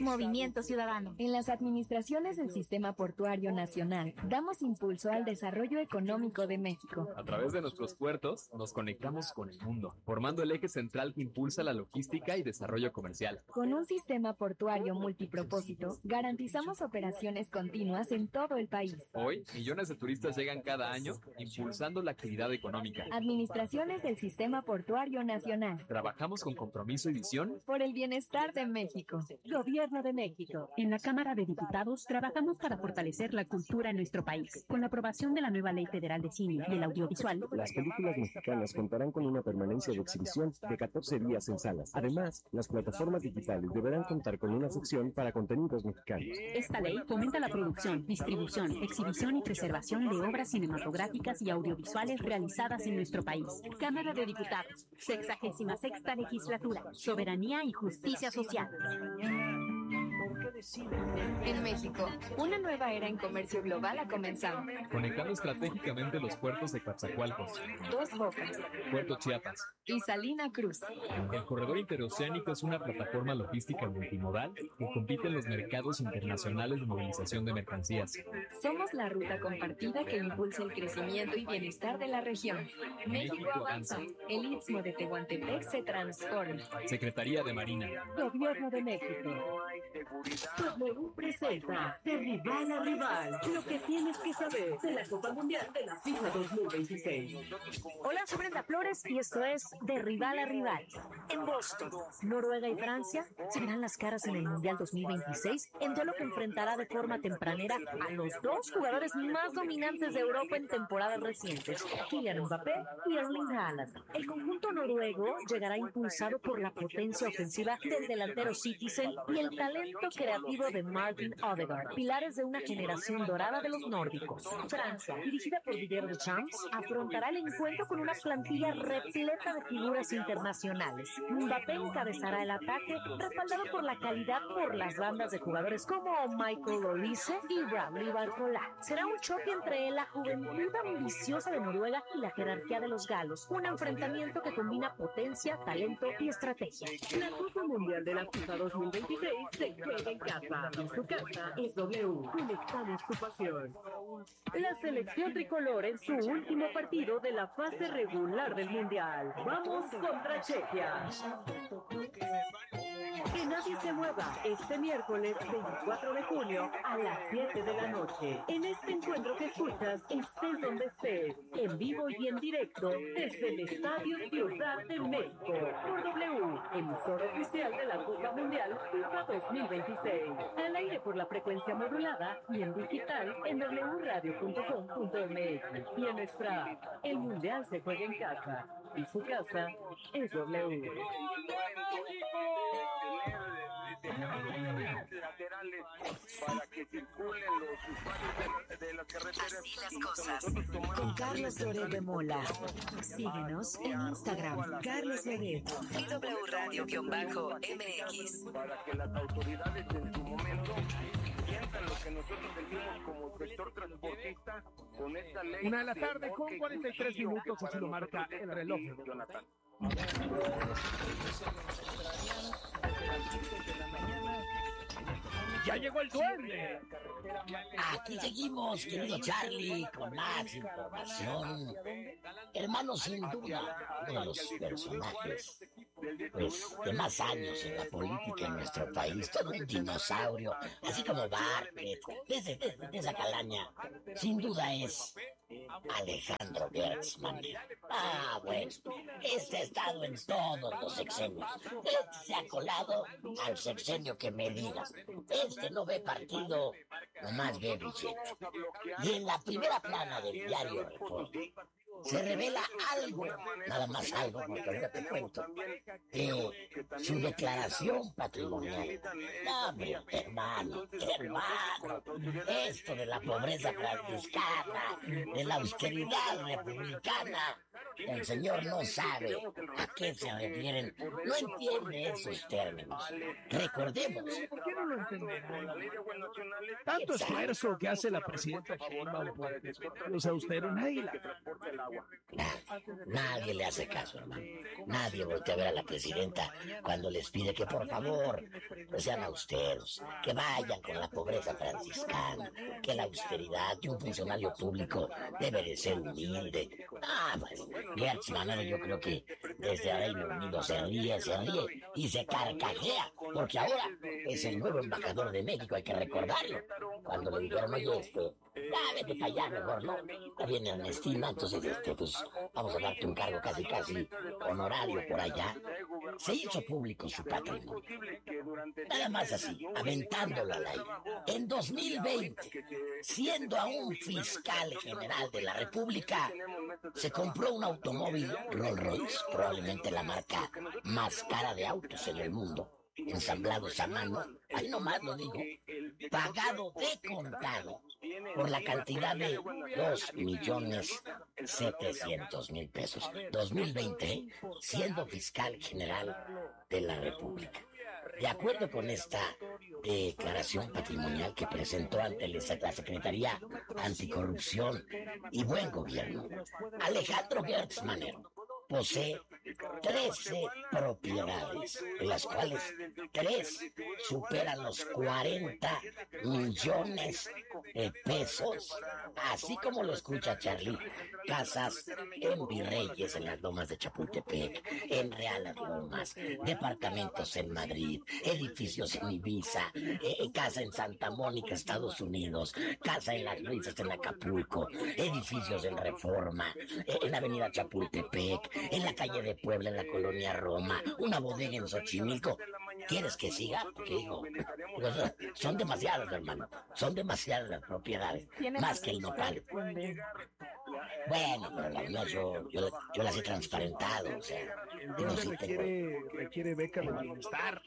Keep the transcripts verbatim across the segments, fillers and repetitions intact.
Movimiento Ciudadano. En las administraciones del Sistema Portuario Nacional, damos impulso al desarrollo económico de México. A través de nuestros puertos, nos conectamos con el mundo, formando el eje central que impulsa la logística y desarrollo comercial. Con un sistema portuario multipropósito, garantizamos operaciones continuas en todo el país. Hoy, millones de turistas llegan cada año, impulsando la actividad económica. Administraciones del Sistema Portuario Nacional. Trabajamos con compromiso y visión por el bienestar de México. Gobierno de México. En la Cámara de Diputados trabajamos para fortalecer la cultura en nuestro país. Con la aprobación de la nueva Ley Federal de Cine y el Audiovisual, las películas mexicanas contarán con una permanencia de exhibición de catorce días en salas. Además, las plataformas digitales deberán contar con una sección para contenidos mexicanos. Esta ley fomenta la producción, distribución, exhibición y preservación de obras cinematográficas y audiovisuales realizadas en nuestro país. Cámara de Diputados, sexagésima sexta legislatura, soberanía y justicia social. En México, una nueva era en comercio global ha comenzado. Conectando estratégicamente los puertos de Coatzacoalcos, Dos Bocas, Puerto Chiapas y Salina Cruz. El corredor interoceánico es una plataforma logística multimodal que compite en los mercados internacionales de movilización de mercancías. Somos la ruta compartida que impulsa el crecimiento y bienestar de la región. México avanza. El Istmo de Tehuantepec se transforma. Secretaría de Marina. Gobierno de México. W presenta de rival a rival, lo que tienes que saber de la Copa Mundial de la FIFA dos mil veintiséis. Hola, soy Brenda Flores y esto es de rival a rival. En Boston, Noruega y Francia se verán las caras en el Mundial dos mil veintiséis, en duelo que enfrentará de forma tempranera a los dos jugadores más dominantes de Europa en temporadas recientes, Kylian Mbappé y Erling Haaland. El conjunto noruego llegará impulsado por la potencia ofensiva del delantero Citizen y el talento creativo de Martin Odegaard, pilares de una generación dorada de los nórdicos. Francia, dirigida por Didier Deschamps, afrontará el encuentro con una plantilla repleta de figuras internacionales. Mbappé encabezará el ataque, respaldado por la calidad por las bandas de jugadores como Michael Olise y Bradley Barcola. Será un choque entre la juventud ambiciosa de Noruega y la jerarquía de los galos, un enfrentamiento que combina potencia, talento y estrategia. La Copa Mundial de la FIFA dos mil veintiséis se juega en casa. En su casa es W. Conectamos tu pasión. La selección tricolor en su último partido de la fase regular del Mundial. Vamos contra Chequia. Que nadie se mueva este miércoles veinticuatro de junio a las siete de la noche. En este encuentro que escuchas, estés donde estés, en vivo y en directo, desde el Estadio Ciudad de México, por W, emisor oficial de la Copa Mundial FIFA dos mil veintiséis. Al aire por la frecuencia modulada y en digital en doble u radio punto com punto m x y en nuestra app. El Mundial se juega en casa y su casa es W. Laterales para que circulen los usuarios de, de las carreteras. Así las cosas. Con Carlos Loret de Mola. Síguenos en Instagram, Carlos Loret. Y W Radio-M X. Para que las autoridades en su momento sientan lo que nosotros sentimos como sector transportista con esta ley. Una de la tarde con cuarenta y tres minutos, así lo marca el reloj. Jonathan. ¡Ya llegó el duende! Aquí seguimos, querido Charlie, con más información. Hermano, sin duda, uno de los personajes pues, de más años en la política en nuestro país, todo un dinosaurio, así como Bartlett, desde, desde, desde esa calaña, sin duda es Alejandro Gertz Manero. Ah, bueno, este ha estado en todos los sexenios. Este se ha colado al sexenio que me digas. Este no ve partido, nomás ve billete. Y en la primera plana del diario Reforma se revela algo, nada más algo, porque ahorita te cuento, de su declaración patrimonial. Dame, hermano, hermano, esto de la pobreza franciscana, de la austeridad republicana, el señor no sabe a qué se refieren, no entiende esos términos. Recordemos. ¿Por qué no lo entendemos? Tanto esfuerzo que hace la presidenta Sheinbaum por los austeros, nadie la... Nah, nadie le hace caso, hermano. Nadie voltea a ver a la presidenta cuando les pide que por favor no sean austeros, que vayan con la pobreza franciscana, que la austeridad de un funcionario público debe de ser humilde. Ah, pues, Gertz Manero yo creo que desde Reino Unido se ríe, se ríe y se carcajea, porque ahora es el nuevo embajador de México, hay que recordarlo. Cuando le dijeron, oye, este, ya vete para allá mejor, ¿no? Ya viene Ernestina, entonces, este, pues, vamos a darte un cargo casi, casi honorario por allá. Se hizo público su patrimonio. Nada más así, aventándolo al aire. En dos mil veinte, siendo aún fiscal general de la República, se compró un automóvil Rolls Royce, probablemente la marca más cara de autos en el mundo, ensamblados a mano, ahí nomás lo digo, pagado de contado por la cantidad de dos millones setecientos mil pesos. dos mil veinte, siendo fiscal general de la República. De acuerdo con esta declaración patrimonial que presentó ante la Secretaría Anticorrupción y Buen Gobierno, Alejandro Gertz Manero posee trece propiedades, de las cuales tres superan los cuarenta millones de pesos, así como lo escucha Charlie. Casas en Virreyes, en las Lomas de Chapultepec, en Real Lomas, departamentos en Madrid, edificios en Ibiza, eh, casa en Santa Mónica, Estados Unidos, casa en Las Luisas, en Acapulco, edificios en Reforma, eh, en la Avenida Chapultepec, en la calle de Puebla, en la colonia Roma, una bodega en Xochimilco. ¿Quieres que siga? Porque digo, son demasiadas, hermano, son demasiadas las propiedades, más que el nopal. Bueno, pero las mías yo, yo, yo las he transparentado, o sea, yo no sé, requiere, tengo... requiere beca de bienestar.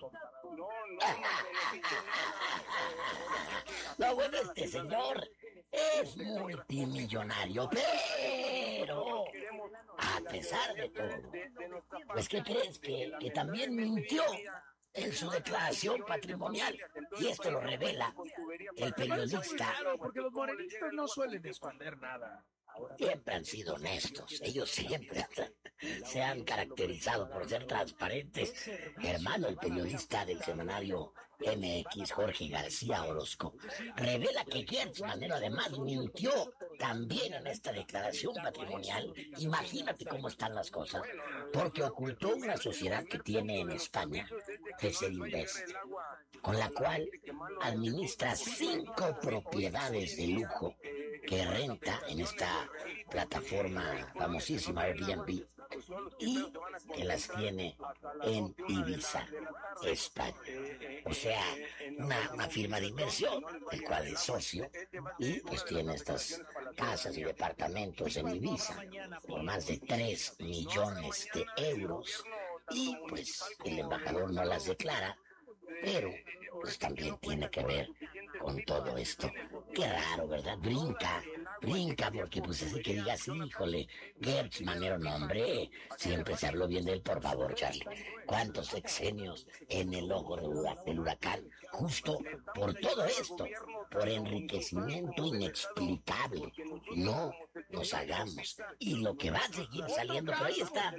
Lo bueno, este señor es multimillonario, pero a pesar de todo, pues ¿qué crees? Que, que también mintió en su declaración patrimonial, y esto lo revela el periodista. Claro, porque los morenistas no suelen esconder nada. Siempre han sido honestos, ellos siempre se han caracterizado por ser transparentes. Hermano, el periodista del semanario M X, Jorge García Orozco, revela que Gertz Manero además mintió también en esta declaración patrimonial. Imagínate cómo están las cosas, porque ocultó una sociedad que tiene en España, Feserinvest, con la cual administra cinco propiedades de lujo que renta en esta plataforma famosísima Airbnb y que las tiene en Ibiza, España. O sea, una, una firma de inversión, del cual es socio, y pues tiene estas casas y departamentos en Ibiza por más de tres millones de euros, y pues el embajador no las declara, pero pues también tiene que ver con todo esto. Qué raro, ¿verdad? Brinca, brinca, porque pues así que digas, híjole, Gertz Manero, no, hombre, siempre se habló bien de él, por favor, Charlie. ¿Cuántos sexenios en el ojo del huracán, del huracán? Justo por todo esto, por enriquecimiento inexplicable. No nos hagamos. Y lo que va a seguir saliendo, pero ahí está.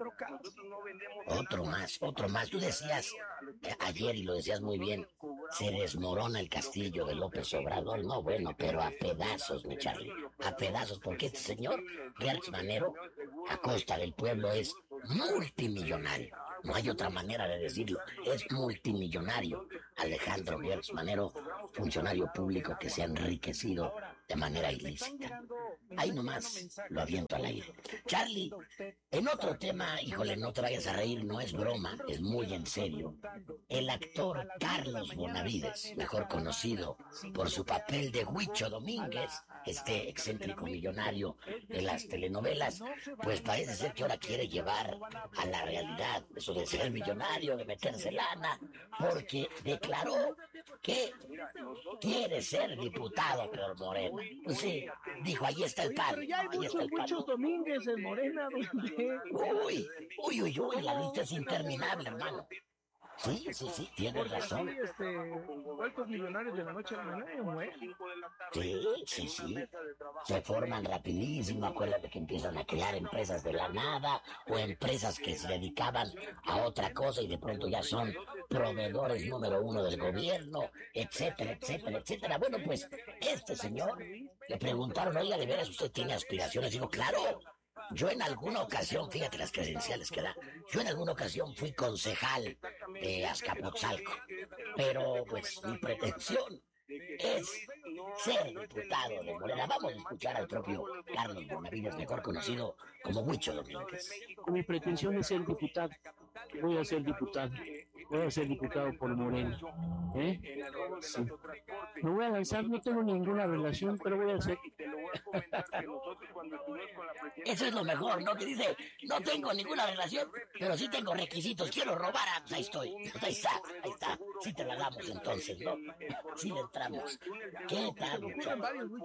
Otro más, otro más. Tú decías eh, ayer, y lo decías muy bien, se desmorona el castillo de López Obrador. No, bueno, pero a pedazos, mi Charlie, a pedazos, porque este señor, Gertz Manero, a costa del pueblo, es multimillonario. No hay otra manera de decirlo, es multimillonario. Alejandro Gertz Manero, funcionario público que se ha enriquecido de manera ilícita. Ahí nomás lo aviento al aire. Charlie, en otro tema, híjole, no te vayas a reír, no es broma, es muy en serio. El actor Carlos Bonavides, mejor conocido por su papel de Huicho Domínguez, este excéntrico millonario de las telenovelas, pues parece ser que ahora quiere llevar a la realidad eso de ser millonario, de meterse lana, porque declaró que quiere ser diputado por Morena. Pues sí, dijo, ahí está el pan. Pero ya hay ahí muchos, está el pan. muchos Domínguez en Morena, ¿dónde? Uy, uy, uy, uy, la lista es interminable, hermano. Sí, sí, sí, tienes razón. Sí, este, ¿cuántos millonarios de la noche a la mañana mueren? Sí, sí, sí. Se forman rapidísimo, acuérdate que empiezan a crear empresas de la nada o empresas que se dedicaban a otra cosa y de pronto ya son proveedores número uno del gobierno, etcétera, etcétera, etcétera. Bueno, pues este señor le preguntaron, oiga, ¿de veras usted tiene aspiraciones? Digo, claro. Yo en alguna ocasión, fíjate las credenciales que da, yo en alguna ocasión fui concejal de Azcapotzalco, pero pues mi pretensión es ser diputado de Morena. Vamos a escuchar al propio Carlos Bonavides, mejor conocido como Huicho Domínguez. Mi pretensión es ser diputado, voy a ser diputado, voy a ser diputado por Morena. ¿Eh? Sí. Me voy a lanzar, no tengo ninguna relación, pero voy a ser... Eso es lo mejor, ¿no? Que dice, no tengo ninguna relación, pero sí tengo requisitos, quiero robar, ah, ahí estoy, ahí está, ahí está, sí te la damos entonces, ¿no? Sí le entramos. ¿Qué tal, muchachos?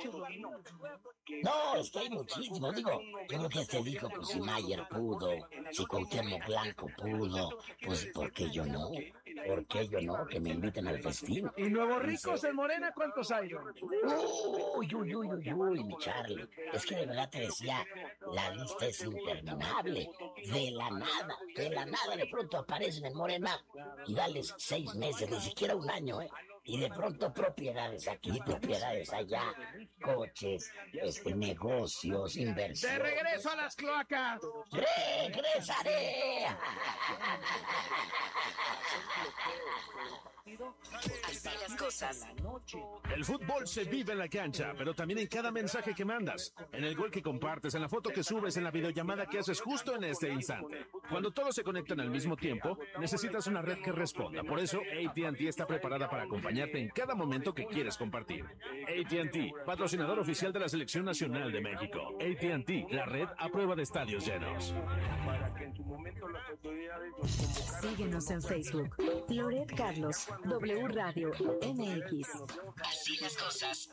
No, es que hay muchísimos, digo, yo creo que este dijo, pues si Mayer pudo, si Cuauhtémoc Blanco pudo, pues ¿por qué yo no? ¿Por qué yo no? Que me inviten al festín. ¿Y Nuevos Ricos en Morena cuántos hay? Uy, uy, uy, uy, uy, mi Charlie. Es que de verdad te decía, la lista es interminable. De la nada, de la nada de pronto aparecen en Morena y dales seis meses, ni siquiera un año, ¿eh? Y de pronto propiedades aquí, propiedades allá, coches, este, negocios, inversiones. ¡De regreso a las cloacas! ¡Regresaré! Así las cosas. El fútbol se vive en la cancha, pero también en cada mensaje que mandas, en el gol que compartes, en la foto que subes, en la videollamada que haces justo en este instante. Cuando todos se conectan al mismo tiempo, necesitas una red que responda. Por eso, A T and T está preparada para acompañarte en cada momento que quieres compartir. A T and T, patrocinador oficial de la Selección Nacional de México. A T and T, la red a prueba de estadios llenos. Síguenos en Facebook. Loret Carlos, W Radio M X. Así las cosas.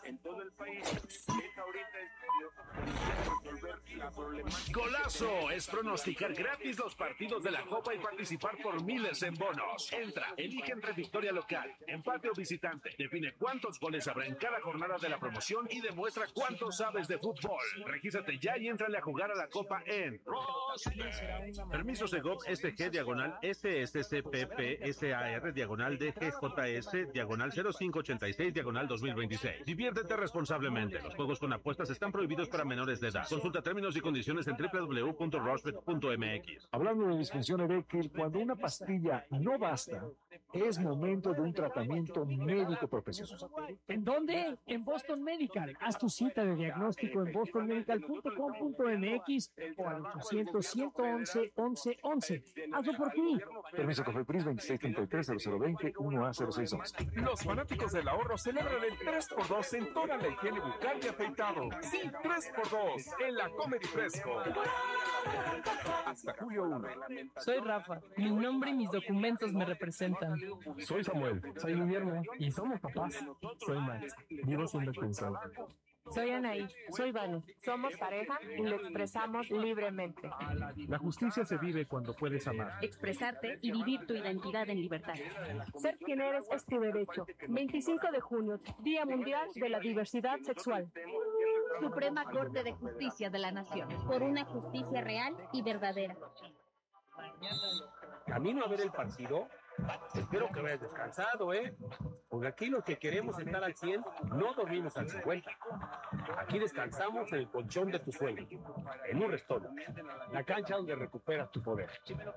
Golazo es pronosticar gratis los partidos de la Copa y participar por miles en bonos. Entra, elige entre victoria local, empate o visitante. Define cuántos goles habrá en cada jornada de la promoción y demuestra cuánto sabes de fútbol. Regístrate ya y éntrale a jugar a la Copa en Rosberg. Permiso Segov S G diagonal S S C P P S A R diagonal D G J S diagonal cero cinco ochenta y seis diagonal dos mil veintiséis. Diviértete responsablemente. Los juegos con apuestas están prohibidos para menores de edad. Consulta términos y condiciones en doble u doble u doble u punto rosberg punto m x. Hablando de disfunción eréctil, cuando una pastilla no basta, es momento de un tratamiento médico profesional. ¿En dónde? En Boston Medical. Haz tu cita de diagnóstico en boston medical punto com punto m x o al ochocientos, ciento once, once, once. Hazlo por ti. Permiso Cofepris veintiséis treinta y tres cero cero veinte uno A cero seis once. Los fanáticos del ahorro celebran el tres por dos en toda la higiene bucal y afeitado. Sí, tres por dos en la Comedy Fresco. Hasta julio uno. Soy Rafa. Mi nombre y mis documentos me representan. Soy Samuel. Soy Guillermo. Y somos papás. Soy Max. Vivo siendo pensado. Soy Anaí, soy Vani. Somos pareja y lo expresamos libremente. La justicia se vive cuando puedes amar, expresarte y vivir tu identidad en libertad. Ser quien eres es tu derecho. veinticinco de junio, Día Mundial de la Diversidad Sexual. Suprema Corte de Justicia de la Nación. Por una justicia real y verdadera. Camino a ver el partido. Espero que hayas descansado, ¿eh? Porque aquí los que queremos estar al cien, no dormimos al cincuenta. Aquí descansamos en el colchón de tu sueño, en un restaurante, la cancha donde recuperas tu poder.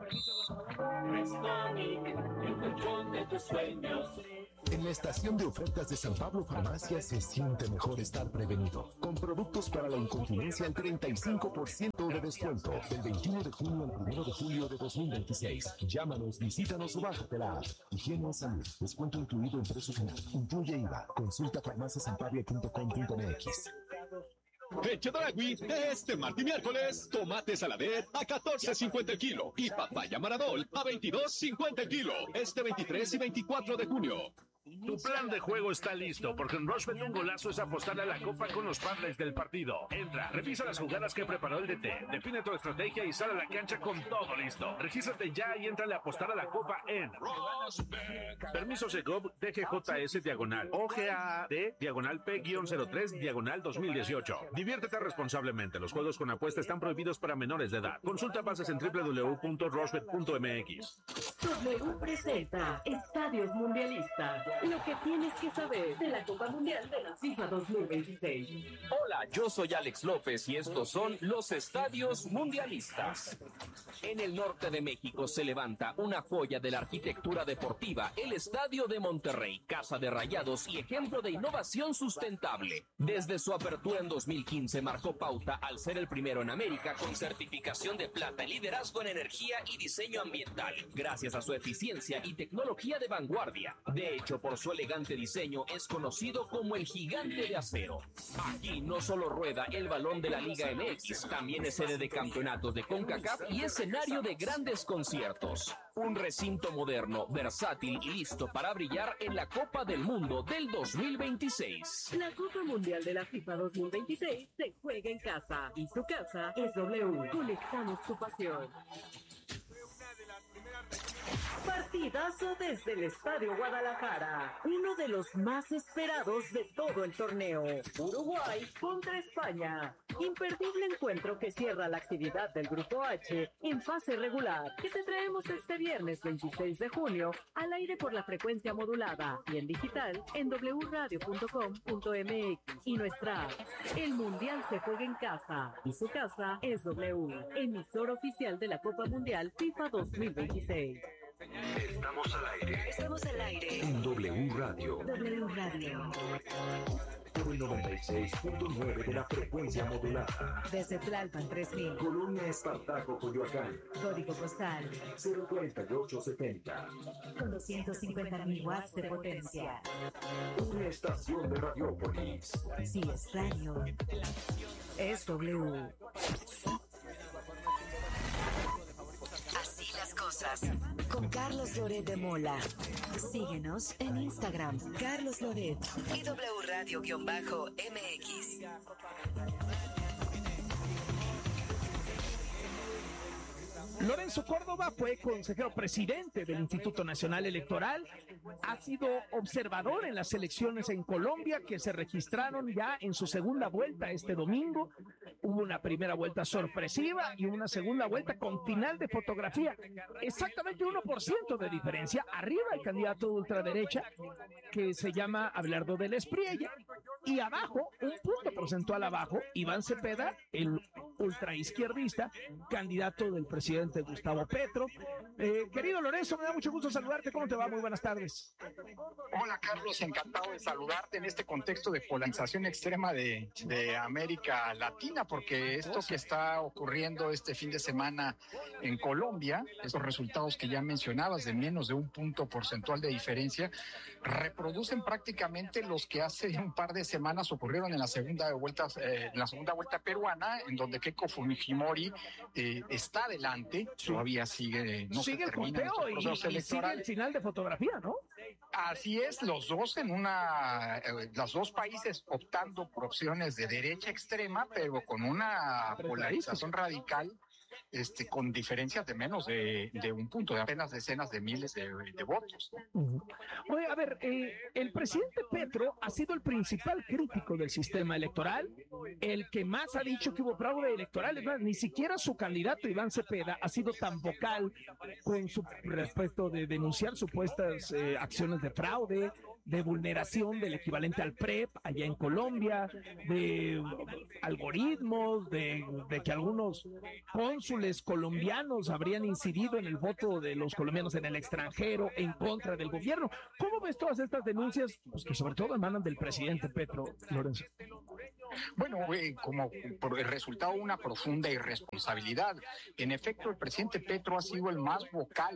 El colchón de tus sueños. En la estación de ofertas de San Pablo Farmacia se siente mejor estar prevenido. Con productos para la incontinencia al treinta y cinco por ciento de descuento. Del veintiuno de junio al primero de julio de dos mil veintiséis. Llámanos, visítanos o bájate la app. Higiene y salud. Descuento incluido en precio final. Incluye I V A. Consulta farmacia san pablo punto com punto m x. En Chedragui, este martes y miércoles, tomate saladet a catorce cincuenta el kilo y papaya maradol a veintidós cincuenta el kilo. Este veintitrés y veinticuatro de junio. Tu plan de juego está listo, porque en Rushbet un golazo es apostar a la copa con los padres del partido. Entra, revisa las jugadas que preparó el D T, define tu estrategia y sal a la cancha con todo listo. Regístrate ya y entrale a apostar a la copa en Permiso Segov D G J S diagonal O G A A D diagonal P cero tres diagonal dos mil dieciocho. Diviértete responsablemente. Los juegos con apuesta están prohibidos para menores de edad. Consulta bases en doble u doble u doble u punto rushbet punto m x. W presenta Estadios Mundialistas. Lo que tienes que saber de la Copa Mundial de la FIFA dos mil veintiséis. Hola, yo soy Alex López y estos son los Estadios Mundialistas. En el norte de México se levanta una joya de la arquitectura deportiva, el Estadio de Monterrey, casa de Rayados y ejemplo de innovación sustentable. Desde su apertura en dos mil quince marcó pauta al ser el primero en América con certificación de plata y liderazgo en energía y diseño ambiental, gracias a su eficiencia y tecnología de vanguardia. De hecho, por su elegante diseño es conocido como el Gigante de Acero. Aquí no solo rueda el balón de la Liga M X, también es sede de campeonatos de CONCACAF y escenario de grandes conciertos. Un recinto moderno, versátil y listo para brillar en la Copa del Mundo del dos mil veintiséis. La Copa Mundial de la FIFA dos mil veintiséis se juega en casa y tu casa es W. Conectamos tu pasión. Partidazo desde el Estadio Guadalajara, uno de los más esperados de todo el torneo. Uruguay contra España. Imperdible encuentro que cierra la actividad del Grupo H en fase regular, que te traemos este viernes veintiséis de junio al aire por la frecuencia modulada y en digital en doble u radio punto com punto m x y nuestra app. El Mundial se juega en casa y su casa es W, emisor oficial de la Copa Mundial FIFA dos mil veintiséis. Estamos al aire. Estamos al aire. En W Radio. W Radio. Por el noventa y seis punto nueve de la frecuencia modulada. Desde Tlalpan tres mil. Colonia Espartaco, Coyoacán. Código postal cero cuarenta y ocho setenta. con doscientos cincuenta mil watts de potencia. Una estación de Radiópolis. Si es radio, es W. Así las cosas. Con Carlos Loret de Mola. Síguenos en Instagram, Carlos Loret y W Radio-M X. Lorenzo Córdoba fue consejero presidente del Instituto Nacional Electoral, ha sido observador en las elecciones en Colombia que se registraron ya en su segunda vuelta este domingo. Hubo una primera vuelta sorpresiva y una segunda vuelta con final de fotografía. Exactamente uno por ciento de diferencia. Arriba el candidato de ultraderecha que se llama Abelardo del Espriella. Y abajo, un punto porcentual abajo, Iván Cepeda, el ultraizquierdista, candidato del presidente Gustavo Petro. Eh, querido Lorenzo, me da mucho gusto saludarte. ¿Cómo te va? Muy buenas tardes. Hola Carlos, encantado de saludarte en este contexto de polarización extrema de, de América Latina, porque esto que está ocurriendo este fin de semana en Colombia, esos resultados que ya mencionabas de menos de un punto porcentual de diferencia, reproducen prácticamente los que hace un par de semanas ocurrieron en la segunda vuelta, eh, en la segunda vuelta peruana, en donde Keiko Fujimori eh, está adelante, todavía sigue, no sigue se el conteo y, y sigue el final de fotografía, ¿no? Así es, los dos en una, eh, los dos países optando por opciones de derecha extrema, pero con una polarización radical. Este, con diferencias de menos de, de un punto, de apenas decenas de miles de, de votos. Uh-huh. Oye, a ver, eh, el presidente Petro ha sido el principal crítico del sistema electoral, el que más ha dicho que hubo fraude electoral. Es más, ni siquiera su candidato Iván Cepeda ha sido tan vocal con su respecto de denunciar supuestas eh, acciones de fraude, de vulneración del equivalente al P R E P allá en Colombia, de algoritmos, de, de que algunos cónsules colombianos habrían incidido en el voto de los colombianos en el extranjero en contra del gobierno. ¿Cómo ves todas estas denuncias? Pues que sobre todo emanan del presidente Petro, Lorenzo. Bueno, eh, como por el resultado de una profunda irresponsabilidad. En efecto, el presidente Petro ha sido el más vocal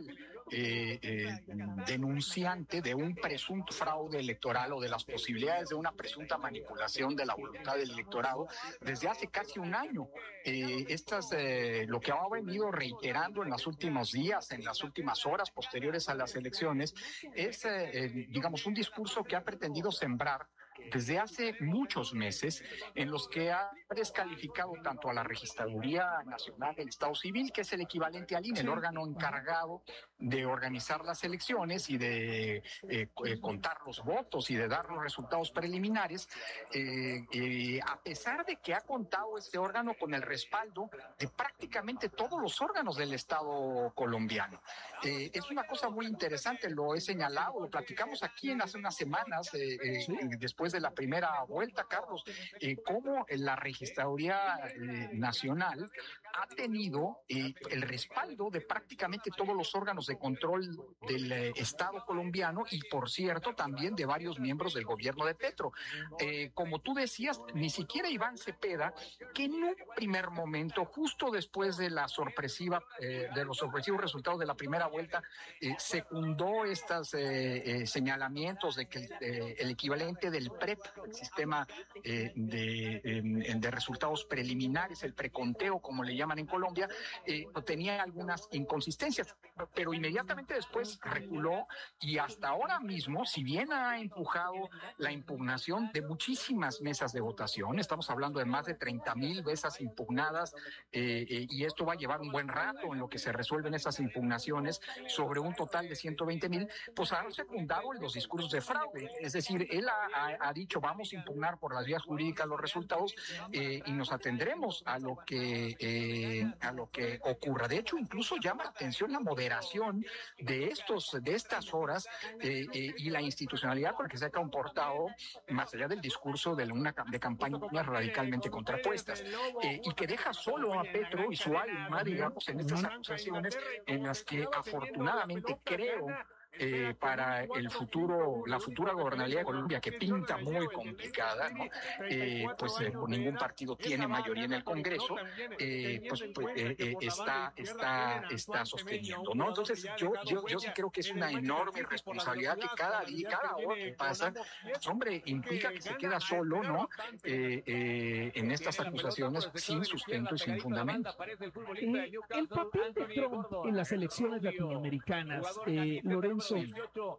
eh, eh, denunciante de un presunto fraude electoral o de las posibilidades de una presunta manipulación de la voluntad del electorado desde hace casi un año. Eh, estas, eh, lo que ha venido reiterando en los últimos días, en las últimas horas posteriores a las elecciones, es, eh, eh, digamos, un discurso que ha pretendido sembrar desde hace muchos meses, en los que ha descalificado tanto a la Registraduría Nacional del Estado Civil, que es el equivalente al I N E, el órgano encargado de organizar las elecciones y de eh, eh, contar los votos y de dar los resultados preliminares, eh, eh, a pesar de que ha contado este órgano con el respaldo de prácticamente todos los órganos del Estado colombiano. Eh, es una cosa muy interesante, lo he señalado, lo platicamos aquí en hace unas semanas, eh, eh, ¿Sí? después de la primera vuelta, Carlos, eh, cómo la Registraduría eh, Nacional ha tenido eh, el respaldo de prácticamente todos los órganos de control del eh, Estado colombiano y, por cierto, también de varios miembros del gobierno de Petro. Eh, como tú decías, ni siquiera Iván Cepeda, que en un primer momento, justo después de la sorpresiva, eh, de los sorpresivos resultados de la primera vuelta, eh, secundó estos eh, eh, señalamientos de que eh, el equivalente del P R E P, el sistema eh, de, eh, de resultados preliminares, el preconteo, como le llaman en Colombia, eh, tenía algunas inconsistencias, pero inmediatamente después reculó y hasta ahora mismo, si bien ha empujado la impugnación de muchísimas mesas de votación, estamos hablando de más de treinta mil mesas impugnadas, eh, eh, y esto va a llevar un buen rato en lo que se resuelven esas impugnaciones sobre un total de ciento veinte mil, pues han secundado los discursos de fraude, es decir, él ha, ha, ha dicho vamos a impugnar por las vías jurídicas los resultados eh, y nos atendremos a lo que eh, a lo que ocurra. De hecho, incluso llama la atención la moderación de estos de estas horas eh, eh, y la institucionalidad con la que se ha comportado, más allá del discurso de una de campañas radicalmente contrapuestas, eh, y que deja solo a Petro y su alma, digamos, en estas acusaciones en las que afortunadamente creo Eh, para el futuro, la futura gobernabilidad de Colombia, que pinta muy complicada, ¿no? Eh, pues eh, ningún partido tiene mayoría en el Congreso, eh, pues, pues eh, eh, está, está, está sosteniendo, ¿no? Entonces yo, yo, yo sí creo que es una enorme responsabilidad que cada día, cada hora que pasa, pues, hombre, implica que se queda solo, ¿no? Eh, eh, en estas acusaciones sin sustento y sin fundamento. Eh, el papel de Trump en las elecciones latinoamericanas, eh, Lorenzo, Eh,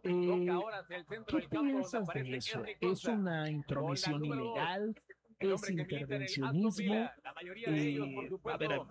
¿qué piensas de eso? ¿Es una intromisión ilegal? ¿Es intervencionismo? Eh, a ver,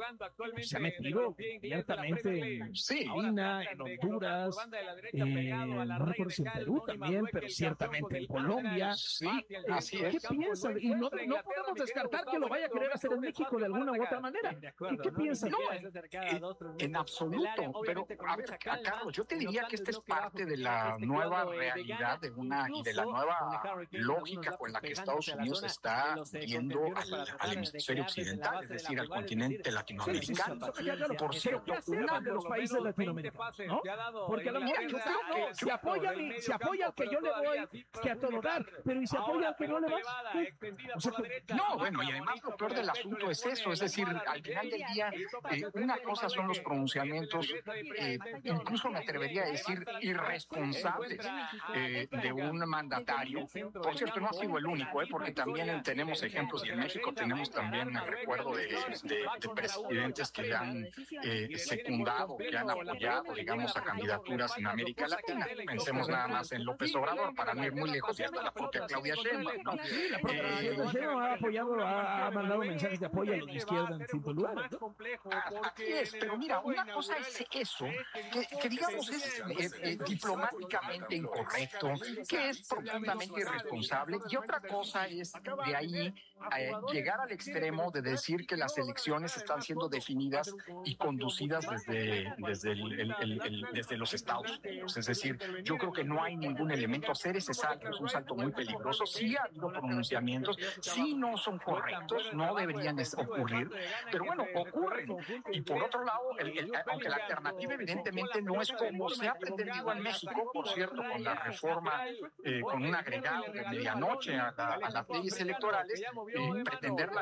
se ha metido abiertamente en China, en Honduras, eh, no recuerdo si en Perú también, pero ciertamente en Colombia. Sí, así es. ¿Qué piensas? Y no, no podemos descartar que lo vaya a querer hacer en México de alguna u otra manera. ¿Y qué piensas? No, en, en absoluto. Pero, a ver, Carlos, yo te diría que esta es parte de la nueva realidad de una y de la nueva lógica con la que Estados Unidos está viendo al, al hemisferio occidental, es decir, al continente latinoamericano. Por cierto, una de los países latinoamericanos, ¿no? Porque a lo mejor yo creo que se apoya, se apoya al que yo le doy que a todo dar, pero ¿y se apoya al que no le das? O sea, no, bueno, y además lo peor del asunto es eso, es decir, al final del día, eh, una cosa son los pronunciamientos, eh, incluso me atrevería a decir irresponsables eh, de un mandatario. Por cierto, no ha sido el único, eh, porque también en tenemos ejemplos y en México tenemos también el recuerdo de, de, de presidentes que han eh, secundado, que han apoyado, digamos, a candidaturas en América Latina. Pensemos nada más en López Obrador, para no ir muy lejos, y hasta la propia Claudia Sheinbaum, ¿no? Sí, la propia eh, Claudia Sheinbaum ha apoyado, ha, ha mandado mensajes de apoyo a los de izquierda en distintos lugares, ¿no? Así es, pero mira, una cosa es eso, que, que digamos es eh, eh, diplomáticamente incorrecto, que es profundamente irresponsable, y otra cosa es de ahí eh, llegar al extremo de decir que las elecciones están siendo definidas y conducidas desde, desde, el, el, el, el, desde los Estados Unidos. Es decir, yo creo que no hay ningún elemento. Hacer ese salto es un salto muy peligroso. Sí ha habido pronunciamientos, sí no son correctos, no deberían ocurrir, pero bueno, ocurren. Y por otro lado, el, el, aunque la alternativa evidentemente no es como se ha pretendido en México, por cierto, con la reforma, eh, con un agregado de medianoche a, a, a las leyes electorales, eh, pretender la, la,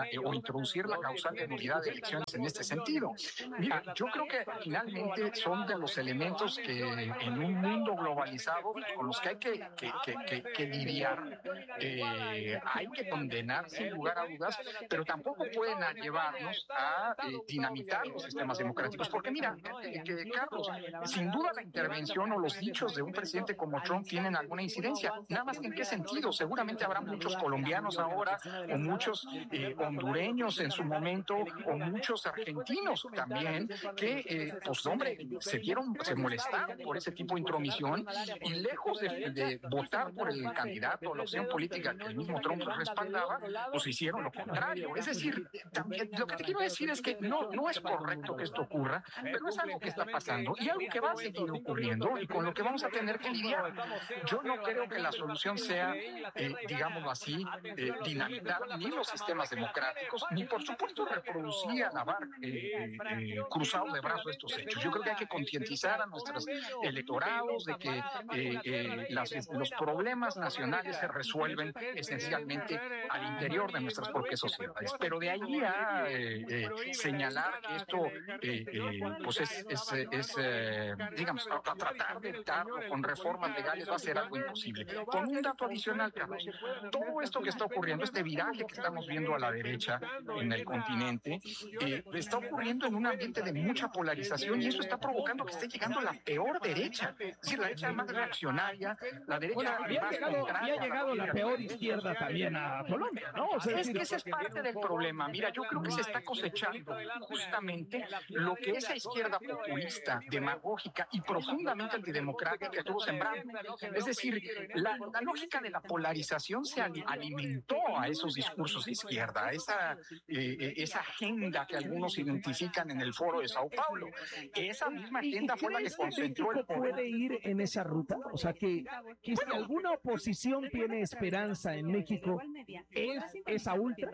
eh, o introducir la causal de nulidad de elecciones en este sentido. Mira, yo creo que finalmente son de los elementos que en un mundo globalizado con los que hay que, que, que, que, que lidiar, eh, hay que condenar sin lugar a dudas, pero tampoco pueden llevarnos a eh, dinamitar los sistemas democráticos, porque mira, eh, que, Carlos, sin duda la intervención o los dichos de un presidente como Trump tienen alguna incidencia, nada más que en qué sentido. Seguramente habrá muchos colombianos ahora, o muchos eh, hondureños en su momento, o muchos argentinos también, que, eh, pues hombre, se dieron, se molestaron por ese tipo de intromisión, y lejos de, de votar por el candidato o la opción política que el mismo Trump respaldaba, pues hicieron lo contrario. Es decir, también, lo que te quiero decir es que no, no es correcto que esto ocurra, pero es algo que está pasando y algo que va a seguir ocurriendo y con lo que vamos a tener que lidiar. Yo no creo que la solución sea, eh, digámoslo así, eh, dinamitar ni los sistemas democráticos, ni por supuesto reproducir, alabar eh, eh, cruzados de brazos estos hechos. Yo creo que hay que concientizar a nuestros electorados de que eh, eh, las, los problemas nacionales se resuelven esencialmente al interior de nuestras propias sociedades. Pero de ahí a eh, eh, señalar que esto eh, eh, pues es, es, es eh, digamos, a, a tratar de evitarlo con reformas legales va a ser algo imposible. Con un dato adicional, Carlos, todo esto que está ocurriendo, este viraje que estamos viendo a la derecha en el continente, eh, está ocurriendo en un ambiente de mucha polarización y eso está provocando que esté llegando la peor derecha, es decir, la derecha más reaccionaria, la derecha bueno, había más llegado, contraria. había llegado la peor izquierda también a Colombia, ¿no? O sea, es que ese es parte del problema. Mira, yo creo que se está cosechando justamente lo que esa izquierda populista, demagógica y profundamente antidemocrática que estuvo sembrando. Es decir, la, la lógica de la polarización se alimentó a esos discursos de izquierda, a esa, eh, esa agenda que algunos identifican en el foro de Sao Paulo. Esa misma agenda fue la que concentró el poder. ¿Puede ir en esa ruta? O sea, que, que si alguna oposición tiene esperanza en México, ¿es esa ultra?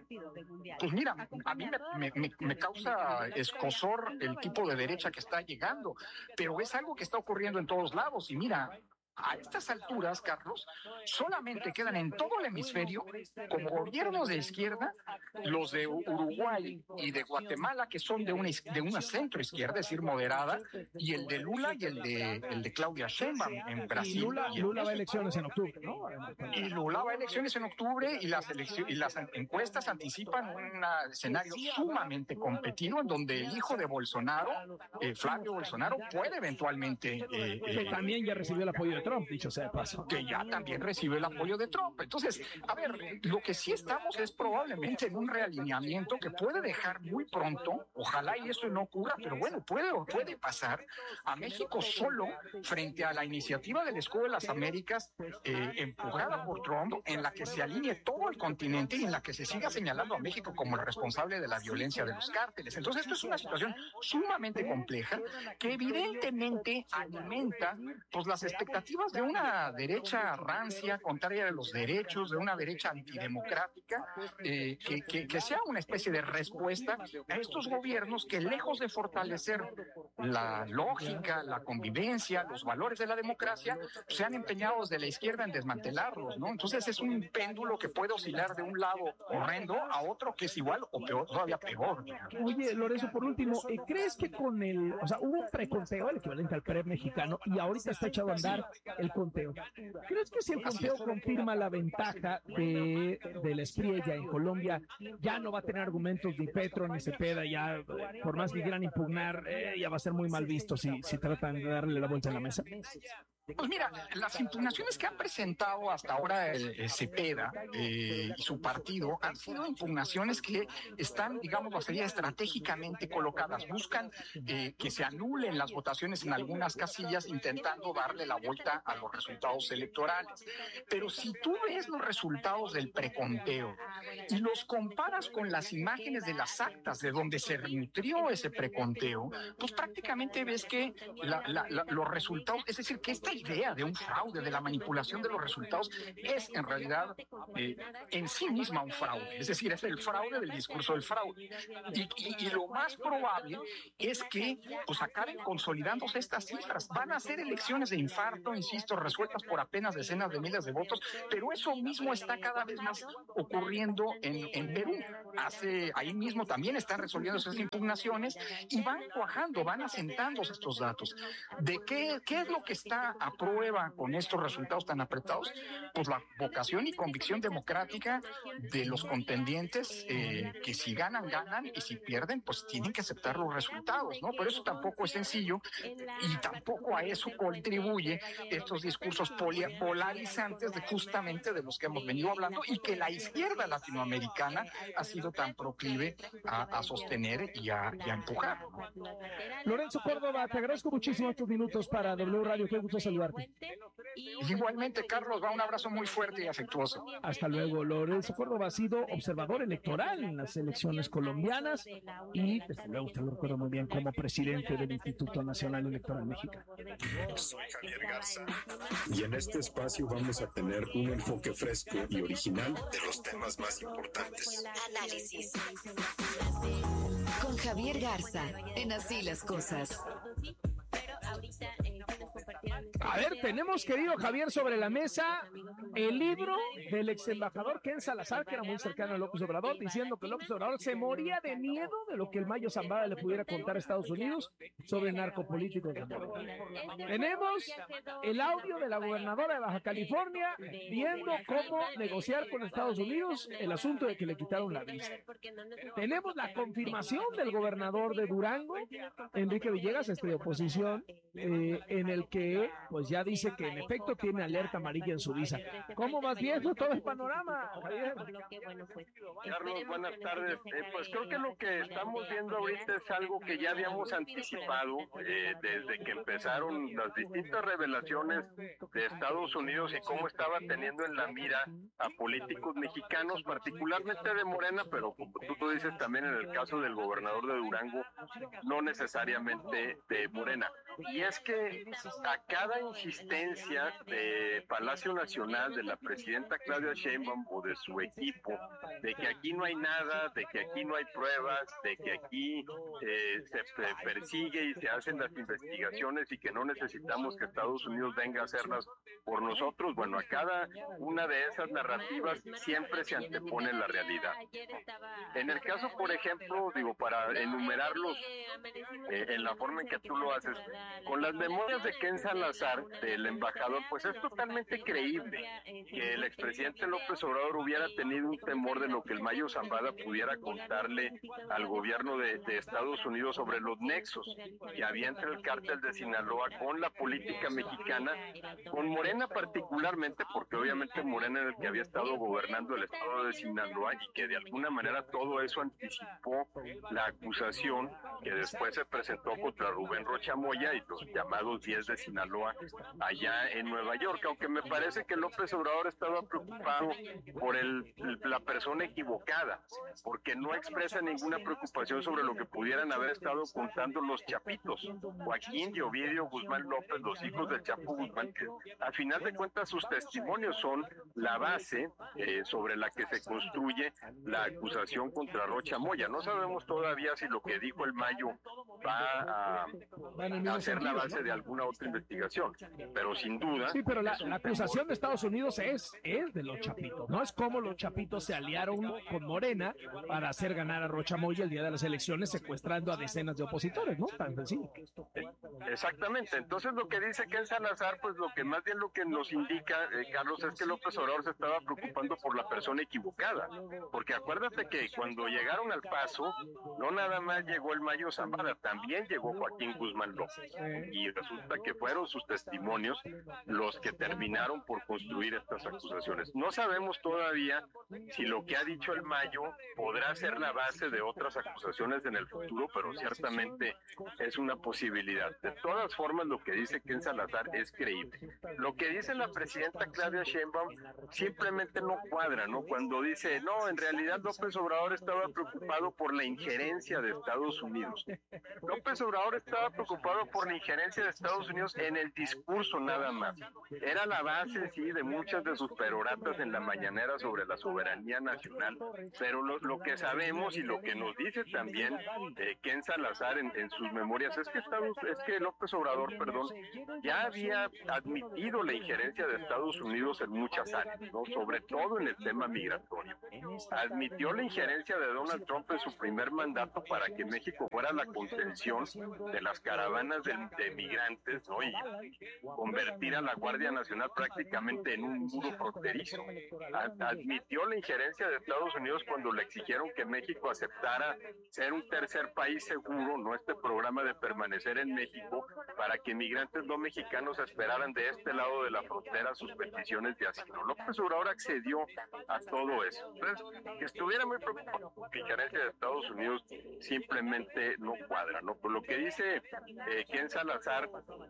Pues mira, a mí me, me, me causa escozor el tipo de derecha que está llegando, pero es algo que está ocurriendo en todos lados. Y mira, a estas alturas, Carlos, solamente quedan en todo el hemisferio como gobiernos de izquierda los de Uruguay y de Guatemala, que son de una, de una centro izquierda, es decir, moderada, y el de Lula y el de, el de Claudia Sheinbaum en Brasil. Y Lula, y Lula va a elecciones en octubre, ¿no? Y Lula va a elecciones en octubre y las, elecciones, y las encuestas anticipan un escenario sumamente competido en donde el hijo de Bolsonaro, eh, Flavio Bolsonaro, puede eventualmente... Eh, que eh, también ya recibió el apoyo de Trump, dicho sea de paso. Que ya también recibe el apoyo de Trump. Entonces, a ver, lo que sí estamos es probablemente en un realineamiento que puede dejar muy pronto, ojalá y eso no ocurra, pero bueno, puede puede pasar a México solo frente a la iniciativa del Escudo de las Américas eh, empujada por Trump, en la que se alinee todo el continente y en la que se siga señalando a México como el responsable de la violencia de los cárteles. Entonces, esto es una situación sumamente compleja que evidentemente alimenta pues las expectativas de una derecha rancia, contraria de los derechos, de una derecha antidemocrática, eh, que, que, que sea una especie de respuesta a estos gobiernos que, lejos de fortalecer la lógica, la convivencia, los valores de la democracia, se han empeñado desde la izquierda en desmantelarlos, ¿no? Entonces es un péndulo que puede oscilar de un lado horrendo a otro que es igual o peor, todavía peor. Oye, Lorenzo, por último, ¿crees que con el, o sea, hubo un preconteo, el equivalente al pre mexicano, y ahorita está echado a andar el conteo? ¿Crees que si el conteo confirma la ventaja de, de la Espriella en Colombia, ya no va a tener argumentos ni Petro ni Cepeda, ya por más que quieran impugnar, eh, ya va a ser muy mal visto si, si tratan de darle la vuelta a la mesa? Pues mira, las impugnaciones que han presentado hasta ahora el, el Cepeda eh, y su partido han sido impugnaciones que están, digamos, sería estratégicamente colocadas. Buscan eh, que se anulen las votaciones en algunas casillas, intentando darle la vuelta a los resultados electorales. Pero si tú ves los resultados del preconteo y los comparas con las imágenes de las actas de donde se nutrió ese preconteo, pues prácticamente ves que la, la, la, los resultados, es decir, que esta idea de un fraude, de la manipulación de los resultados, es en realidad eh, en sí misma un fraude. Es decir, es el fraude del discurso del fraude. Y, y, y lo más probable es que pues acaben consolidándose estas cifras. Van a ser elecciones de infarto, insisto, resueltas por apenas decenas de miles de votos, pero eso mismo está cada vez más ocurriendo en, en Perú. Hace, ahí mismo también están resolviendo esas impugnaciones y van cuajando, van asentándose estos datos. ¿De qué, qué es lo que está a prueba con estos resultados tan apretados? Pues la vocación y convicción democrática de los contendientes, eh, que si ganan, ganan, y si pierden, pues tienen que aceptar los resultados, ¿no? Pero eso tampoco es sencillo y tampoco a eso contribuye estos discursos polarizantes de justamente de los que hemos venido hablando y que la izquierda latinoamericana ha sido tan proclive a, a sostener y a, y a empujar. Lorenzo Córdoba, te agradezco muchísimo estos minutos para W Radio, qué gusto saludarte. Igualmente, Carlos, va un abrazo muy fuerte y afectuoso. Hasta luego. Lorenzo Córdoba ha sido observador electoral en las elecciones colombianas y desde luego usted lo recuerda muy bien como presidente del Instituto Nacional Electoral Mexicano. Soy Javier Garza y en este espacio vamos a tener un enfoque fresco y original de los temas más importantes. Análisis con Javier Garza en Así las Cosas. A ver, tenemos, querido Javier, sobre la mesa el libro del ex embajador Ken Salazar, que era muy cercano a López Obrador, diciendo que López Obrador se moría de miedo de lo que el Mayo Zambada le pudiera contar a Estados Unidos sobre narcopolíticos de Morena. Tenemos el audio de la gobernadora de Baja California viendo cómo negociar con Estados Unidos el asunto de que le quitaron la visa. Tenemos la confirmación del gobernador de Durango, Enrique Villegas, este de oposición, eh, en el que pues ya dice que en efecto tiene alerta amarilla en su visa. ¿Cómo vas viendo todo el panorama, Javier? Carlos, buenas tardes. Eh, pues creo que lo que estamos viendo ahorita es algo que ya habíamos anticipado eh, desde que empezaron las distintas revelaciones de Estados Unidos y cómo estaba teniendo en la mira a políticos mexicanos, particularmente de Morena, pero como tú, tú dices también en el caso del gobernador de Durango, no necesariamente de Morena. Y es que a cada insistencia de Palacio Nacional, de la presidenta Claudia Sheinbaum o de su equipo, de que aquí no hay nada, de que aquí no hay pruebas, de que aquí eh, se persigue y se hacen las investigaciones y que no necesitamos que Estados Unidos venga a hacerlas por nosotros, bueno, a cada una de esas narrativas siempre se antepone la realidad. En el caso, por ejemplo, digo, para enumerarlos eh, en la forma en que tú lo haces, con las memorias de Ken Salazar, del embajador, pues es totalmente creíble que el expresidente López Obrador hubiera tenido un temor de lo que el Mayo Zambada pudiera contarle al gobierno de, de Estados Unidos sobre los nexos que había entre el cártel de Sinaloa con la política mexicana, con Morena particularmente, porque obviamente Morena era el que había estado gobernando el estado de Sinaloa y que de alguna manera todo eso anticipó la acusación que después se presentó contra Rubén Rocha Moya y los llamados diez de Sinaloa allá en Nueva York, aunque me parece que López Obrador estaba preocupado por el, la persona equivocada, porque no expresa ninguna preocupación sobre lo que pudieran haber estado contando los chapitos, Joaquín y Ovidio Guzmán López, los hijos del Chapo Guzmán, que a final de cuentas sus testimonios son la base eh, sobre la que se construye la acusación contra Rocha Moya. No sabemos todavía si lo que dijo el Mayo va a, a ser la base de alguna otra investigación, pero sin duda... Sí, pero la, la acusación de Estados Unidos es, es de los chapitos, no es como los chapitos se aliaron con Morena para hacer ganar a Rocha Moya el día de las elecciones, secuestrando a decenas de opositores, ¿no? Tan sencillo. Exactamente, entonces lo que dice Ken Salazar, pues lo que más bien lo que nos indica, eh, Carlos, es que López Obrador se estaba preocupando por la persona equivocada, porque acuérdate que cuando llegaron al Paso, no nada más llegó el Mayo Zambada, también llegó Joaquín Guzmán López, y resulta que fueron sus testimonios los que terminaron por construir estas acusaciones. No sabemos todavía si lo que ha dicho el Mayo podrá ser la base de otras acusaciones en el futuro, pero ciertamente es una posibilidad. De todas formas, lo que dice Ken Salazar es creíble. Lo que dice la presidenta Claudia Sheinbaum simplemente no cuadra, ¿no? Cuando dice, no, en realidad López Obrador Obrador estaba preocupado por la injerencia de Estados Unidos. López Obrador estaba preocupado por la injerencia de Estados Unidos en el discurso nada más. Era la base, sí, de muchas de sus peroratas en la mañanera sobre la soberanía nacional, pero lo, lo que sabemos y lo que nos dice también eh, Ken Salazar en, en sus memorias es que, Estados, es que López Obrador, perdón, ya había admitido la injerencia de Estados Unidos en muchas áreas, ¿no? Sobre todo en el tema migratorio. Admitió la injerencia de Donald Trump en su primer mandato para que México fuera la contención de las caravanas de, de migrantes, ¿no? Y convertir a la Guardia Nacional prácticamente en un muro fronterizo. Ad, admitió la injerencia de Estados Unidos cuando le exigieron que México aceptara ser un tercer país seguro, ¿no? Este programa de permanecer en México para que migrantes no mexicanos esperaran de este lado de la frontera sus peticiones de asilo. López Obrador accedió a todo eso. Entonces, que estuviera muy preocupado por la injerencia de Estados Unidos simplemente no cuadra, ¿no? Por lo que dice eh, Ken Salazar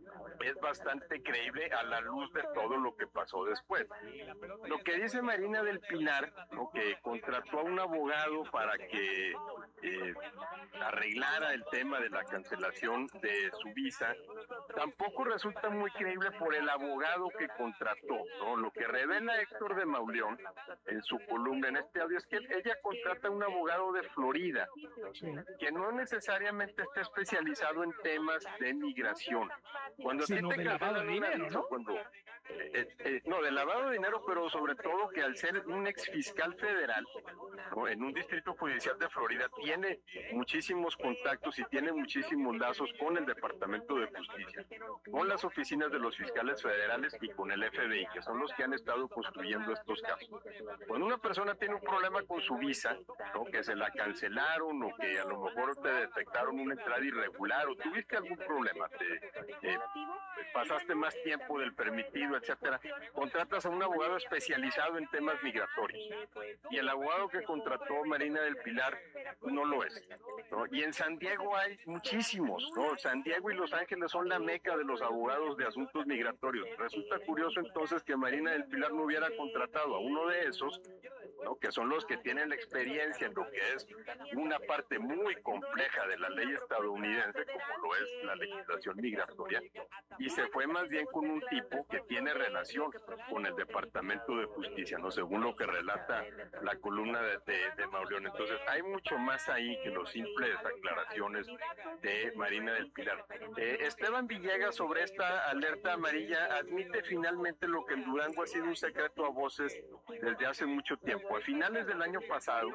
es bastante creíble a la luz de todo lo que pasó después. Lo que dice Marina del Pilar, ¿no? Que contrató a un abogado para que eh, arreglara el tema de la cancelación de su visa, tampoco resulta muy creíble por el abogado que contrató, ¿no? Lo que revela Héctor de Mauleón en su columna en este audio es que ella contrata a un abogado de Florida que no necesariamente está especializado en temas de migración. Cuando sino de lavado de dinero, ¿no? Cuando, eh, eh, no, de lavado de dinero, pero sobre todo que al ser un ex fiscal federal, ¿no? En un distrito judicial de Florida, tiene muchísimos contactos y tiene muchísimos lazos con el Departamento de Justicia, con las oficinas de los fiscales federales y con el F B I, que son los que han estado construyendo estos casos. Cuando una persona tiene un problema con su visa, ¿no? Que se la cancelaron o que a lo mejor te detectaron una entrada irregular o tuviste algún problema, te, eh, pasaste más tiempo del permitido, etcétera, contratas a un abogado especializado en temas migratorios. Y el abogado que contrató Marina del Pilar no lo es, ¿no? Y en San Diego hay muchísimos, ¿no? San Diego y Los Ángeles son la meca de los abogados de asuntos migratorios. Resulta curioso entonces que Marina del Pilar no hubiera contratado a uno de esos, ¿no? Que son los que tienen la experiencia en lo que es una parte muy compleja de la ley estadounidense, como lo es la legislación migratoria, y se fue más bien con un tipo que tiene relación con el Departamento de Justicia, ¿no? Según lo que relata la columna de, de, de Mauleón. Entonces, hay mucho más ahí que los simples aclaraciones de Marina del Pilar. Eh, Esteban Villegas, sobre esta alerta amarilla, admite finalmente lo que en Durango ha sido un secreto a voces desde hace mucho tiempo. A finales del año pasado,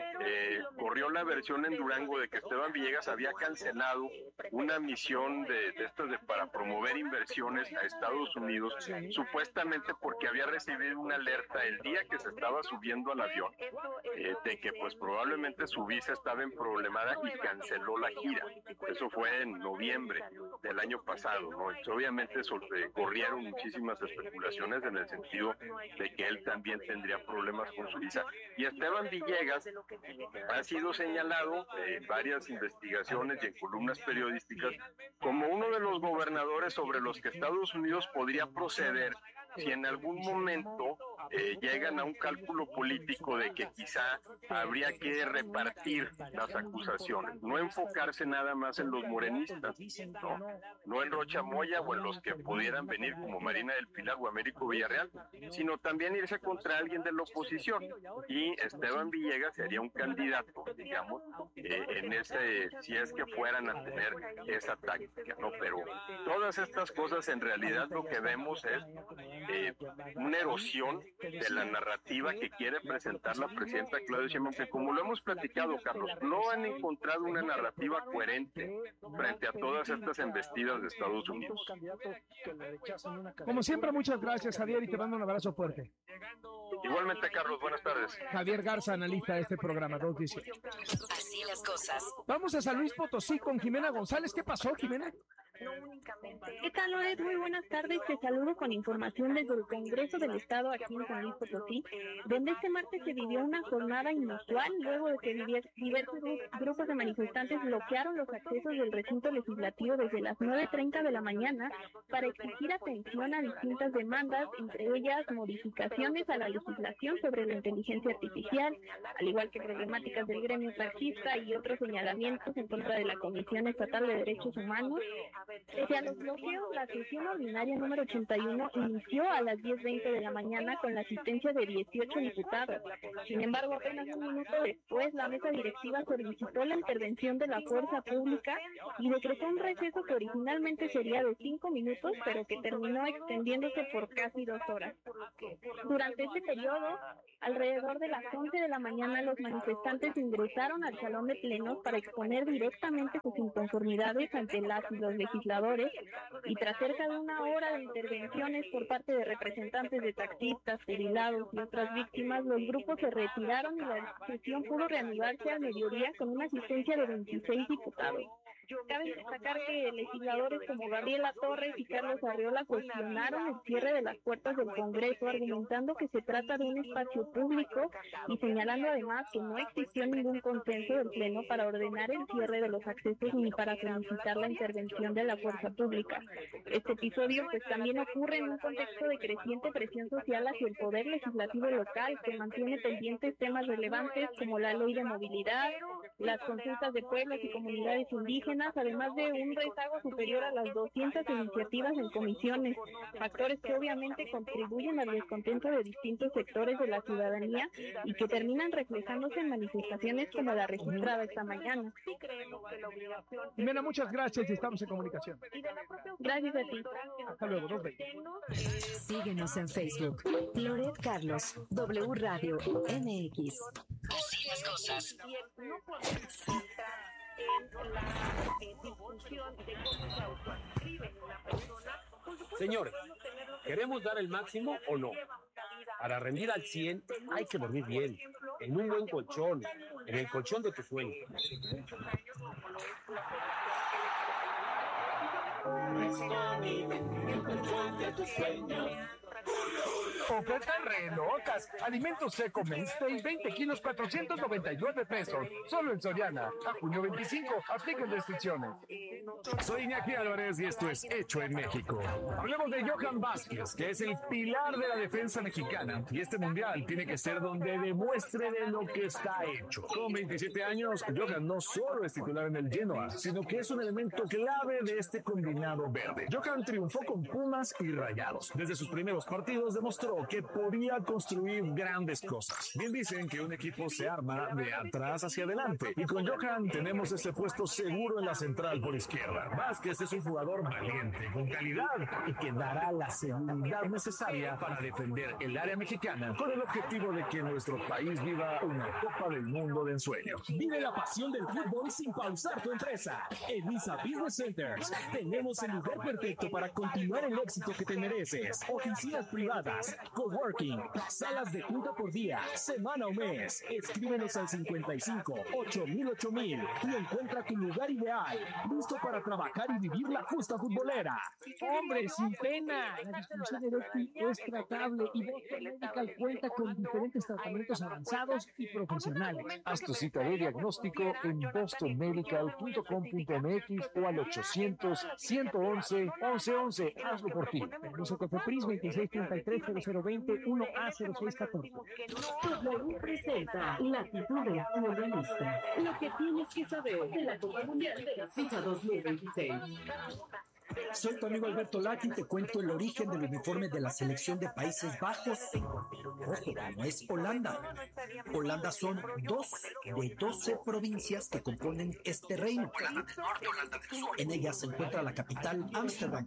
eh, corrió la versión en Durango de que Esteban Villegas había cancelado una misión de, de estas de, para promover inversiones a Estados Unidos, supuestamente porque había recibido una alerta el día que se estaba subiendo al avión, eh, de que pues probablemente su visa estaba en problemada y canceló la gira. Eso fue en noviembre del año pasado, ¿no? Entonces, obviamente sobre, corrieron muchísimas especulaciones en el sentido de que él también tendría problemas con su visa. Y Esteban Villegas ha sido señalado en varias investigaciones y en columnas periodísticas como uno de los gobernadores sobre los que Estados Unidos podría proceder si en algún momento eh, llegan a un cálculo político de que quizá habría que repartir las acusaciones, no enfocarse nada más en los morenistas, no, no en Rocha Moya o en los que pudieran venir como Marina del Pilar o Américo Villarreal, sino también irse contra alguien de la oposición. Y Esteban Villegas sería un candidato, digamos, eh, en ese, si es que fueran a tener esa táctica, ¿no? Pero todas estas cosas en realidad lo que vemos es Eh, una erosión de la narrativa que quiere presentar la presidenta Claudia Sheinbaum, que como lo hemos platicado, Carlos, no han encontrado una narrativa coherente frente a todas estas embestidas de Estados Unidos. Como siempre, muchas gracias, Javier, y te mando un abrazo fuerte. Igualmente, Carlos, buenas tardes. Javier Garza, analista de este programa dos dieciocho. Así las cosas. Vamos a San Luis Potosí con Jimena González. ¿Qué pasó, Jimena? ¿Qué tal, Loret? Muy buenas tardes. Te saludo con información desde el Congreso del Estado aquí en San Luis Potosí, donde este martes se vivió una jornada inusual luego de que diversos grupos de manifestantes bloquearon los accesos del recinto legislativo desde las nueve treinta de la mañana para exigir atención a distintas demandas, entre ellas modificaciones a la legislación sobre la inteligencia artificial, al igual que problemáticas del gremio taxista y otros señalamientos en contra de la Comisión Estatal de Derechos Humanos. Pese a los bloqueos, la sesión ordinaria número ochenta y uno inició a las diez veinte de la mañana con la asistencia de dieciocho diputados. Sin embargo, apenas un minuto después, la mesa directiva solicitó la intervención de la fuerza pública y decretó un receso que originalmente sería de cinco minutos, pero que terminó extendiéndose por casi dos horas. Durante este periodo, alrededor de las once de la mañana, los manifestantes ingresaron al salón de plenos para exponer directamente sus inconformidades ante las y los legisladores, y tras cerca de una hora de intervenciones por parte de representantes de taxistas, jubilados y otras víctimas, los grupos se retiraron y la sesión pudo reanudarse al mediodía con una asistencia de veintiséis diputados. Cabe destacar que legisladores como Gabriela Torres y Carlos Arriola cuestionaron el cierre de las puertas del Congreso, argumentando que se trata de un espacio público y señalando además que no existió ningún consenso del Pleno para ordenar el cierre de los accesos ni para solicitar la intervención de la fuerza pública. Este episodio pues también ocurre en un contexto de creciente presión social hacia el poder legislativo local, que mantiene pendientes temas relevantes como la ley de movilidad, las consultas de pueblos y comunidades indígenas, además de un rezago superior a las doscientas iniciativas en comisiones, factores que obviamente contribuyen al descontento de distintos sectores de la ciudadanía y que terminan reflejándose en manifestaciones como la registrada esta mañana. Jimena, muchas gracias y estamos en comunicación. Gracias a ti. Hasta luego, nos vemos. Síguenos en Facebook. Loret Carlos, W Radio M X. Así las cosas. En la eh, discusión de cómo se autoescribe una persona. Señores, ¿queremos dar el máximo o no? Para rendir al cien hay que dormir bien, en un buen colchón, en el colchón de tu sueño. El colchón de tus sueños. Ofertas re locas. Alimentos seco Mainstay, veinte kilos, cuatrocientos noventa y nueve pesos. Solo en Soriana. A junio veinticinco. Apliquen restricciones. Soy Iñaki Álvarez y esto es Hecho en México. Hablemos de Johan Vázquez, que es el pilar de la defensa mexicana. Y este mundial tiene que ser donde demuestre de lo que está hecho. Con veintisiete años, Johan no solo es titular en el Genoa, sino que es un elemento clave de este combinado verde. Johan triunfó con Pumas y Rayados. Desde sus primeros partidos demostró que podía construir grandes cosas. Bien dicen que un equipo se arma de atrás hacia adelante, y con Johan tenemos ese puesto seguro en la central por izquierda. Vázquez es un jugador valiente, con calidad, y que dará la seguridad necesaria para defender el área mexicana con el objetivo de que nuestro país viva una Copa del Mundo de ensueño. Vive la pasión del fútbol sin pausar tu empresa. En ISA Business Centers tenemos el lugar perfecto para continuar el éxito que te mereces. Oficinas privadas, coworking, salas de junta por día, semana o mes. Escríbenos al cincuenta y cinco, ocho mil, ocho mil y encuentra tu lugar ideal, listo para trabajar y vivir la justa futbolera. Hombre, sin pena. La disfunción eréctil es tratable y Boston Medical cuenta con diferentes tratamientos avanzados y profesionales. Haz tu cita de diagnóstico en boston medical punto com punto m x o al ochocientos, ciento once, once once. Hazlo por ti. Permiso Cofepris veintiséis treinta y tres, cero cero veinte, uno A cero seis catorce. W presenta Latitudes Mundialistas. Lo que tienes que saber de la Copa Mundial de la FIFA dos mil veintiséis. Soy tu amigo Alberto Lati y te cuento el origen del uniforme de la selección de Países Bajos. Ojo, no es Holanda. Holanda son dos de doce provincias que componen este reino. En ellas se encuentra la capital, Ámsterdam.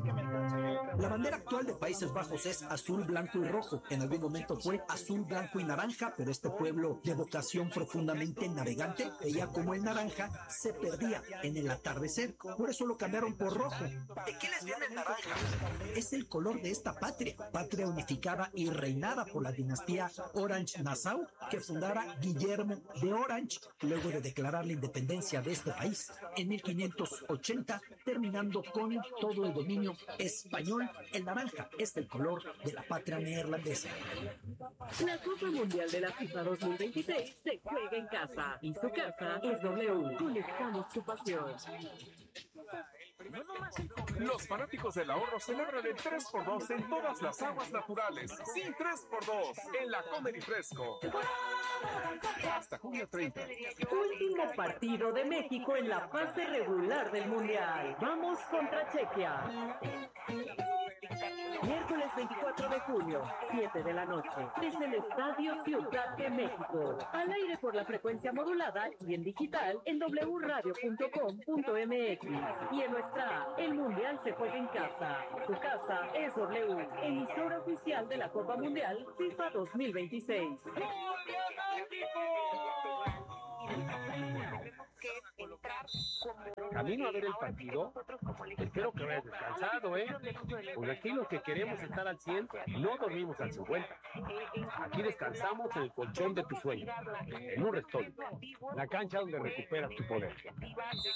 La bandera actual de Países Bajos es azul, blanco y rojo. En algún momento fue azul, blanco y naranja, pero este pueblo de vocación profundamente navegante veía como el naranja se perdía en el atardecer. Por eso lo cambiaron por rojo. ¿De qué les viene el naranja? Es el color de esta patria, patria unificada y reinada por la dinastía Orange-Nassau, que fundara Guillermo de Orange, luego de declarar la independencia de este país en mil quinientos ochenta, terminando con todo el dominio español. El naranja es el color de la patria neerlandesa. La Copa Mundial de la FIFA dos mil veintiséis se juega en casa y su casa es W. Conectamos tu pasión. Los fanáticos del ahorro celebran el tres por dos en todas las aguas naturales. Sí, tres por dos en la Comedy Fresco. Hasta junio treinta. Último partido de México en la fase regular del Mundial. Vamos contra Chequia. Miércoles veinticuatro de junio, siete de la noche, desde el Estadio Ciudad de México. Al aire por la frecuencia modulada y en digital en doble u radio punto com punto m x. Y en nuestra app, el Mundial se juega en casa. Su casa es W, emisora oficial de la Copa Mundial FIFA dos mil veintiséis. Camino a ver el partido. Espero que hayas descansado, ¿eh? Porque aquí los que queremos estar al cien, no dormimos al cincuenta. Aquí descansamos en el colchón de tu sueño, en un restón, la cancha donde recuperas tu poder.